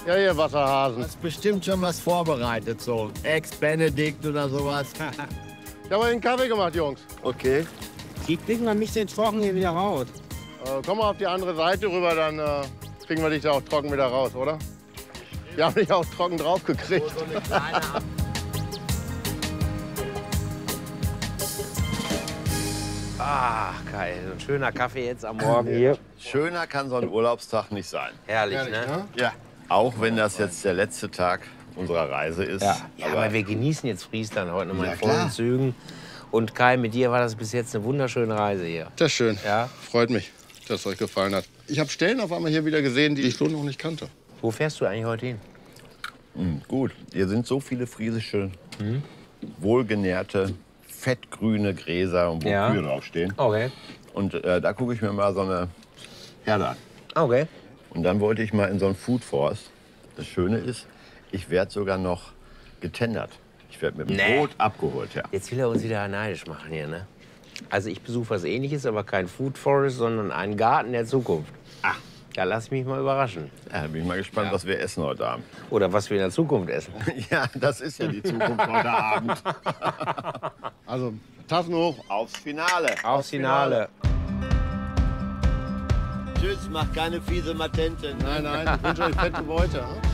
Ja, ihr Wasserhasen. Du hast bestimmt schon was vorbereitet, so Ex Benedict oder sowas. Ich habe euch einen Kaffee gemacht, Jungs. Okay. Die kriegen wir mich den Trocken hier wieder raus. Komm mal auf die andere Seite rüber, dann kriegen wir dich da auch trocken wieder raus, oder? Wir haben dich auch trocken draufgekriegt. So eine kleine Ach, geil. So ein schöner Kaffee jetzt am Morgen hier. Schöner kann so ein Urlaubstag nicht sein. Herrlich, ne? Ja. Auch wenn das jetzt der letzte Tag unserer Reise ist. Ja, aber wir genießen jetzt Friesland heute noch mal Ja, in vollen klar. Zügen. Und Kai, mit dir war das bis jetzt eine wunderschöne Reise hier. Das ist schön. Ja? Freut mich, dass es euch gefallen hat. Ich habe Stellen auf einmal hier wieder gesehen, die ich so noch nicht kannte. Wo fährst du eigentlich heute hin? Gut, hier sind so viele friesische, wohlgenährte, fettgrüne Gräser, wo Ja. Kühe draufstehen. Okay. Und da gucke ich mir mal so eine Herde an. Okay. Und dann wollte ich mal in so einen Food Force. Das Schöne ist, ich werde sogar noch getendert. Ich werde mit dem Nee. Boot abgeholt, ja. Jetzt will er uns wieder neidisch machen hier, ne? Also ich besuche was Ähnliches, aber kein Food Forest, sondern einen Garten der Zukunft. Ah. Ja, lass mich mal überraschen. Ja, bin ich mal gespannt, was wir essen heute Abend. Oder was wir in der Zukunft essen. Ja, das ist ja die Zukunft heute Abend. Also, Tassen hoch. Aufs Finale. Aufs Finale. Tschüss, mach keine fiese Matenten. Nein, nein, ich wünsche euch fette Beute.